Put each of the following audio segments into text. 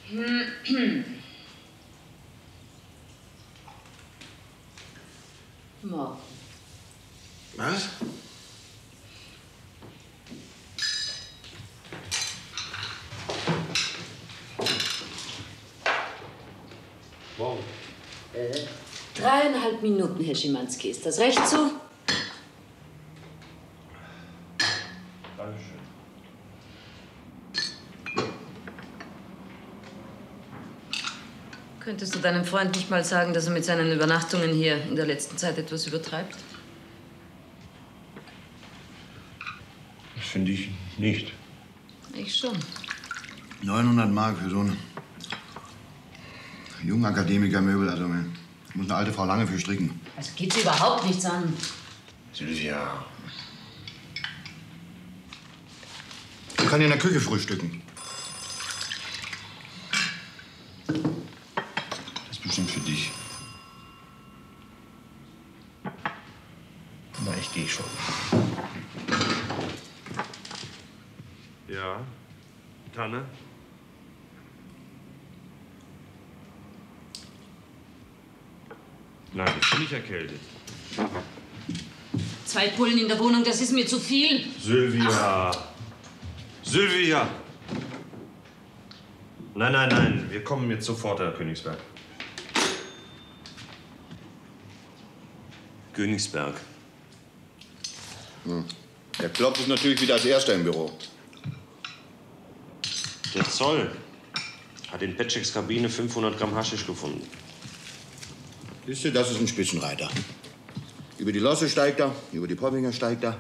Morgen. Was? Morgen. 3,5 Minuten, Herr Schimanski. Ist das recht so? Dankeschön. Könntest du deinem Freund nicht mal sagen, dass er mit seinen Übernachtungen hier in der letzten Zeit etwas übertreibt? Das finde ich nicht. Ich schon. 900 Mark für so einen jungen Akademiker-Möbel. Also, muss eine alte Frau lange für stricken. Also geht's überhaupt nichts an. Sylvia. Ich kann in der Küche frühstücken. Das ist bestimmt für dich. Na, ich gehe schon. Ja, Tanne? Nein, ich bin nicht erkältet. 2 Pullen in der Wohnung, das ist mir zu viel. Sylvia! Sylvia! Nein, nein, nein. Wir kommen jetzt sofort, Herr Königsberg. Königsberg. Der Klopp ist natürlich wieder als Erster im Büro. Der Zoll hat in Petscheks Kabine 500 Gramm Haschisch gefunden. Siehst du, das ist ein Spitzenreiter. Über die Losse steigt er, über die Poppinger steigt er.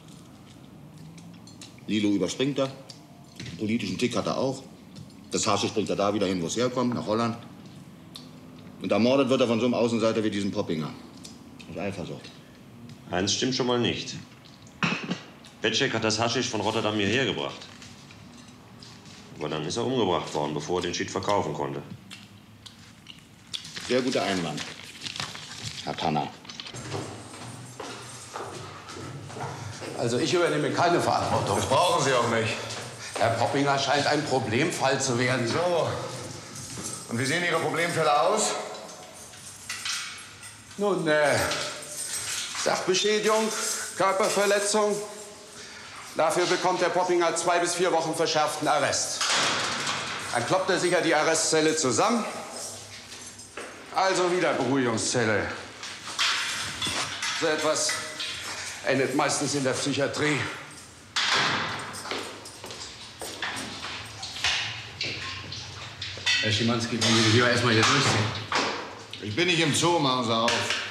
Lilo überspringt er. Den politischen Tick hat er auch. Das Haschisch bringt er da wieder hin, wo es herkommt, nach Holland. Und ermordet wird er von so einem Außenseiter wie diesem Poppinger. Das ist Eifersucht. Eins stimmt schon mal nicht. Petschek hat das Haschisch von Rotterdam hierher gebracht. Aber dann ist er umgebracht worden, bevor er den Shit verkaufen konnte. Sehr guter Einwand, Herr Tanner. Also ich übernehme keine Verantwortung. Das brauchen Sie auch nicht. Herr Poppinger scheint ein Problemfall zu werden. So. Und wie sehen Ihre Problemfälle aus? Nun, Sachbeschädigung, Körperverletzung. Dafür bekommt Herr Poppinger 2 bis 4 Wochen verschärften Arrest. Dann kloppt er sicher die Arrestzelle zusammen. Also wieder Beruhigungszelle. So etwas endet meistens in der Psychiatrie. Herr Schimanski, wollen Sie lieber erstmal hier durchziehen? Ich bin nicht im Zoo, machen Sie auf.